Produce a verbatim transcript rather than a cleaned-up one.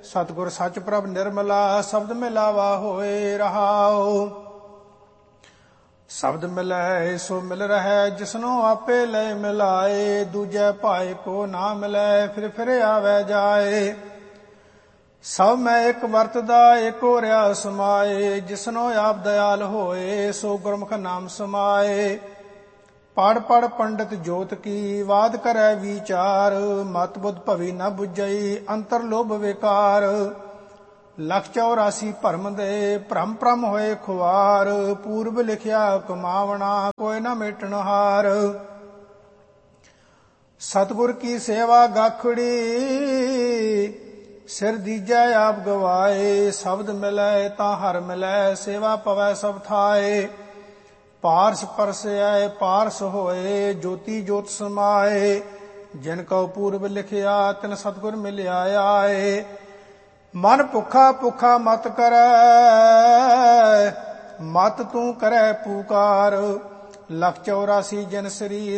ਸਤਿਗੁਰ ਸੱਚ ਪ੍ਰਭ ਨਿਰਮਲਾ ਸ਼ਬਦ ਮਿਲਾਵਾ ਹੋਏ ਰਹਾਉ। ਸ਼ਬਦ ਮਿਲੈ ਸੋ ਮਿਲ ਰਹਿ ਜਿਸਨੂੰ ਆਪੇ ਲੈ ਮਿਲਾਏ, ਦੂਜੇ ਭਾਏ ਕੋ ਨਾ ਮਿਲੈ ਫਿਰ ਫਿਰ ਆਵੈ ਜਾਏ। ਸਭ ਮੈਂ ਇੱਕ ਵਰਤਦਾ ਏਕੋ ਰਿਆ ਸਮਾਏ, ਜਿਸਨੂੰ ਆਪ ਦਇਆਲ ਹੋਏ ਸੋ ਗੁਰਮੁਖ ਨਾਮ ਸਮਾਏ। ਪੜ ਪੜ ਪੰਡਿਤ ਜੋਤ ਕੀ ਵਾਦ ਕਰੈ ਵਿਚਾਰ, ਮਤ ਬੁੱਧ ਭਵੀ ਨ ਬੁਝਈ ਅੰਤਰ ਲੋਭ ਵਿਕਾਰ। ਲਖ ਚੌਰਾਸੀ ਭਰਮ ਦੇ ਭ੍ਰਮ ਭ੍ਰਮ ਹੋਏ ਖੁਆਰ, ਪੂਰਬ ਲਿਖਿਆ ਕਮਾਵਣਾ ਕੋਈ ਨ ਮੇਟਣ ਹਾਰ। ਸਤਿਗੁਰ ਕੀ ਸੇਵਾ ਗਾਖੜੀ ਸਿਰ ਦੀਜੈ ਆਪ ਗਵਾਏ, ਸ਼ਬਦ ਮਿਲੈ ਤਾਂ ਹਰ ਮਿਲੈ ਸੇਵਾ ਪਵੈ ਸਭ ਥਾਏ। ਪਾਰਸ ਪਰਸੈ ਪਾਰਸ ਹੋਏ ਜੋਤੀ ਜੋਤ ਸਮਾਏ, ਜਿਨ ਕਉ ਪੂਰਬ ਲਿਖਿਆ ਤਿਨ ਸਤਿਗੁਰ ਮਿਲਿਆ ਆਏ। ਮਨ ਭੁੱਖਾ ਭੁੱਖਾ ਮਤ ਕਰੈ ਮਤ ਤੂੰ ਕਰੈ ਪੁਕਾਰ, ਲਖ ਚੌਰਾਸੀ ਜਨ ਸ੍ਰੀ